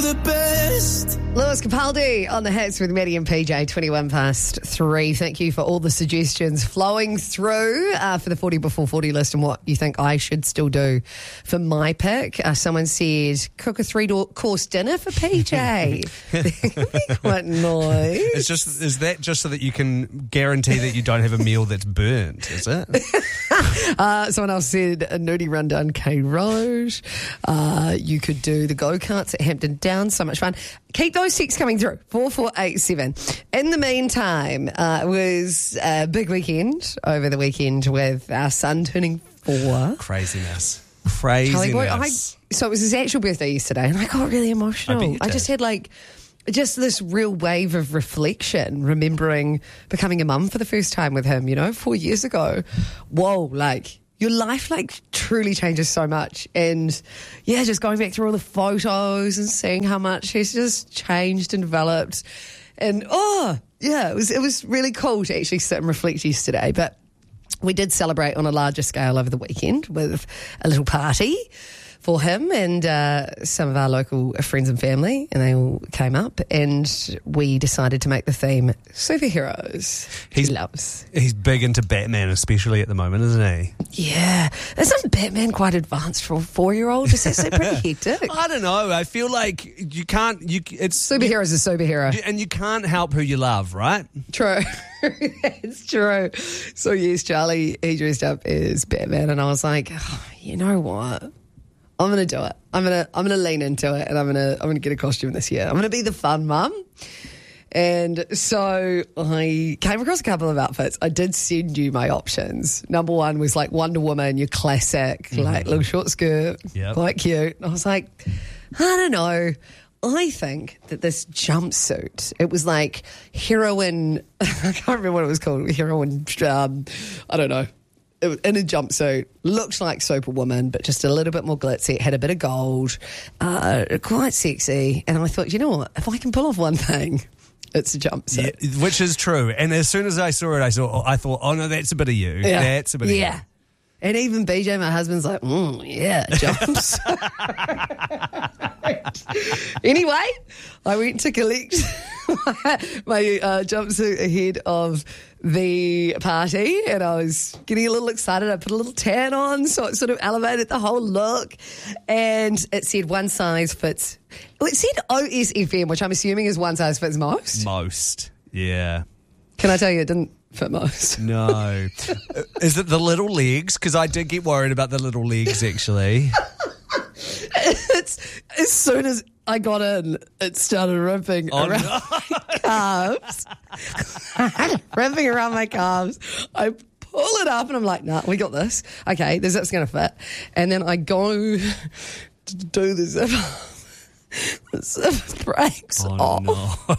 the best. Lewis Capaldi on the hits with Maddie and PJ, 3:21. Thank you for all the suggestions flowing through for the 40 before 40 list and what you think I should still do for my pick. Someone said, cook a 3-course dinner for PJ. That would be quite nice. Is that just so that you can guarantee that you don't have a meal that's burnt, is it? Someone else said a nudie run down K Road. You could do the go-karts at Hampton Downs. So much fun. Keep those texts coming through. 4487. In the meantime, it was a big weekend over the weekend with our son turning 4. Craziness. Charlie boy, so it was his actual birthday yesterday, and I got really emotional. I just had just this real wave of reflection, remembering becoming a mum for the first time with him, 4 years ago. Whoa, your life truly changes so much. And yeah, just going back through all the photos and seeing how much he's just changed and developed. And it was really cool to actually sit and reflect yesterday. But we did celebrate on a larger scale over the weekend with a little party for him and some of our local friends and family, and they all came up, and we decided to make the theme superheroes. He loves. He's big into Batman, especially at the moment, isn't he? Yeah. Isn't Batman quite advanced for a 4-year-old? Is that so pretty hectic? I don't know. I feel like superheroes is superhero. And you can't help who you love, right? True. It's true. So yes, Charlie, he dressed up as Batman, and I was like, you know what? I'm going to do it. I'm going to lean into it, and I'm going to get a costume this year. I'm going to be the fun mum. And so I came across a couple of outfits. I did send you my options. Number one was Wonder Woman, your classic, little short skirt, quite cute. And I was like, I don't know. I think that this jumpsuit, it was heroine, I can't remember what it was called, heroine, I don't know. It was in a jumpsuit, looked like Superwoman, but just a little bit more glitzy. It had a bit of gold, quite sexy. And I thought, you know what? If I can pull off one thing, it's a jumpsuit. Yeah, which is true. And as soon as I saw it, I thought, oh no, that's a bit of you. Yeah. That's a bit of you. Yeah. And even BJ, my husband's like, jumps. Anyway, I went to collect my jumpsuit ahead of the party, and I was getting a little excited. I put a little tan on, so it sort of elevated the whole look. And it said one size fits. Well, it said OSFM, which I'm assuming is one size fits most. Most, yeah. Can I tell you, it didn't fit most? No. Is it the little legs? Because I did get worried about the little legs, actually. It's as soon as I got in, it started ripping around my calves. Ripping around my calves. I pull it up and I'm like, nah, we got this. Okay, the zip's going to fit. And then I go to do the zip. The zip breaks off. No.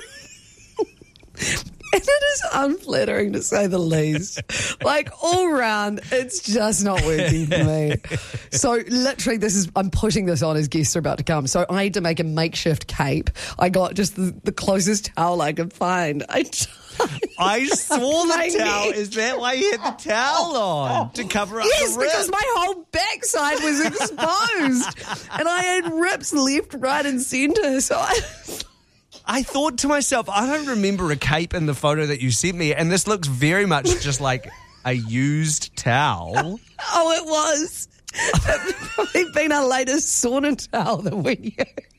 And it is unflattering to say the least. All round, it's just not working for me. So literally I'm putting this on as guests are about to come. So I had to make a makeshift cape. I got just the closest towel I could find. I saw the towel. Is that why you had the towel on? To cover up the rip? Yes, because my whole backside was exposed. And I had rips left, right and centre. So I thought to myself, I don't remember a cape in the photo that you sent me, and this looks very much just like a used towel. Oh, it was. It's probably been our latest sauna towel that we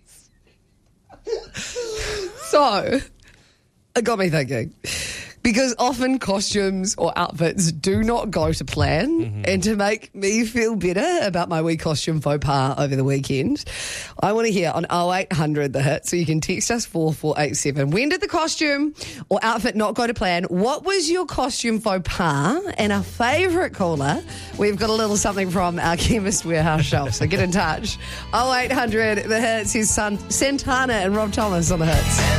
use. So, it got me thinking. Because often costumes or outfits do not go to plan. And to make me feel better about my wee costume faux pas over the weekend, I want to hear on 0800 the hit, so you can text us 4487. When did the costume or outfit not go to plan? What was your costume faux pas? And our favourite caller, we've got a little something from our Chemist Warehouse shelf, so get in touch. 0800 the hits. Here's Santana and Rob Thomas on the hits.